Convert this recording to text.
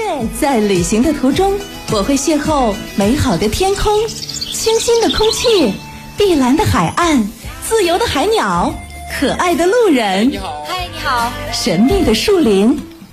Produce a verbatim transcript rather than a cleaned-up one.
在旅行的途中，我会邂逅美好的天空、清新的空气、碧蓝的海岸、自由的海鸟、可爱的路人。 你好， 嗨，你好。 神秘的树林、